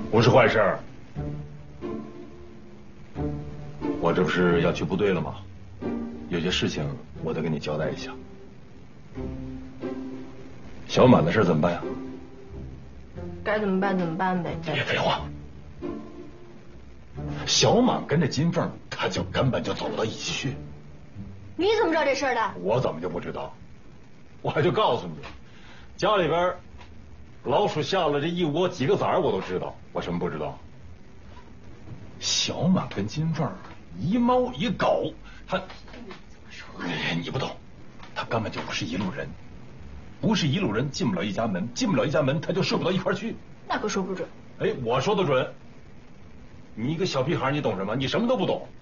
不是坏事儿。我这不是要去部队了吗？有些事情我得跟你交代一下。小满的事怎么办呀？ 该怎么办怎么办呗。 别废话。小满跟着金凤，他就根本就走不到一起去。 你怎么知道这事儿的？ 我怎么就不知道？我还就告诉你，家里边老鼠下了这一窝几个崽儿，我都知道。我什么不知道？小满跟金凤一猫一狗，他你不懂，他根本就不是一路人，不是一路人进不了一家门，进不了一家门他就睡不到一块去。 那可说不准。 哎，我说的准。你一个小屁孩，你懂什么？你什么都不懂。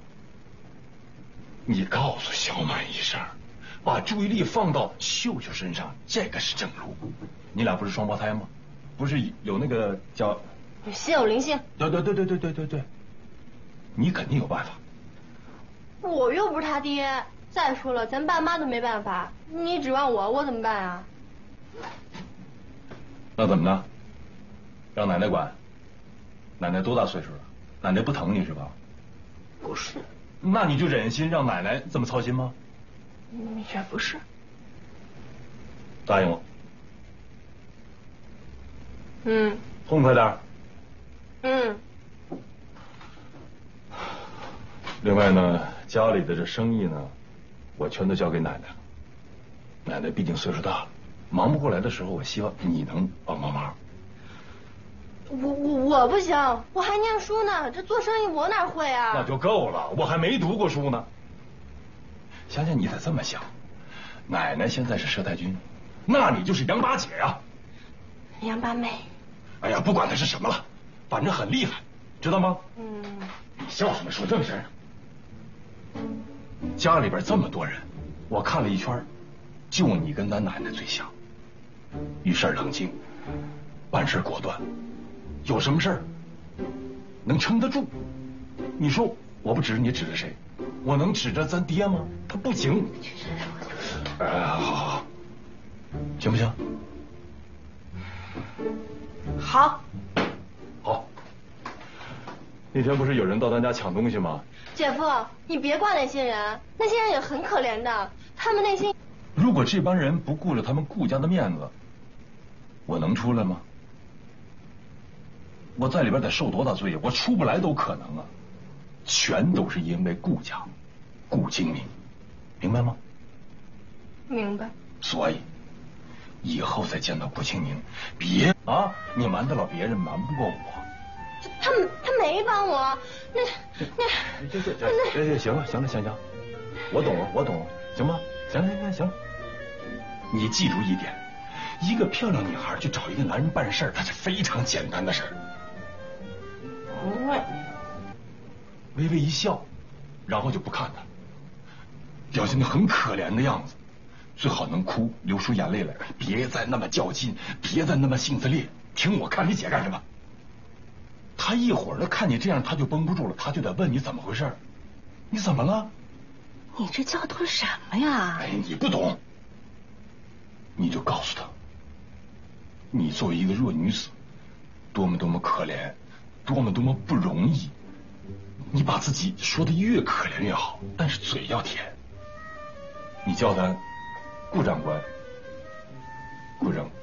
你告诉小满一声，把注意力放到秀秀身上，这个是正路。你俩不是双胞胎吗？不是有那个叫心有灵性。 对，你肯定有办法。 我又不是他爹，再说了，咱爸妈都没办法，你指望我怎么办啊？ 那怎么呢？让奶奶管？奶奶多大岁数了？奶奶不疼你是吧？ 不是。 那你就忍心让奶奶这么操心吗？ 也不是。 答应我。痛快点。另外呢，家里的这生意呢，我全都交给奶奶了。奶奶毕竟岁数大了，忙不过来的时候，我希望你能帮帮忙。 我不行，我还念书呢，这做生意我哪会啊？ 那就够了，我还没读过书呢。想想你得这么想，奶奶现在是佘太君，那你就是杨八姐呀。 杨八妹。 哎呀，不管她是什么了，反正很厉害，知道吗？你笑什么？说正事儿。家里边这么多人，我看了一圈，就你跟咱奶奶最像，遇事冷静，办事果断，有什么事儿能撑得住。你说我不指着你，指着谁？我能指着咱爹吗？他不行。好，行不行？ 好。 那天不是有人到咱家抢东西吗？ 姐夫，你别怪那些人，那些人也很可怜的，他们内心…… 如果这帮人不顾了他们顾家的面子，我能出来吗？我在里边得受多大罪，我出不来都可能啊！全都是因为顾家、顾精明，明白吗？ 明白。 所以以后再见到顾清明，别啊，你瞒得了别人，瞒不过我。 他没帮我， 行了，我懂了，行吗？行。你记住一点，一个漂亮女孩去找一个男人办事，那是非常简单的事。 不会。 微微一笑，然后就不看他，表现得很可怜的样子，最好能哭，流出眼泪来，别再那么较劲，别再那么性子烈。听我看你姐干什么？他一会儿呢，看你这样，他就绷不住了，他就得问你怎么回事。你怎么了？ 你这叫的什么呀？ 哎，你不懂，你就告诉他，你作为一个弱女子，多么可怜，多么不容易。你把自己说的越可怜越好，但是嘴要甜。你叫他顾长官，顾长。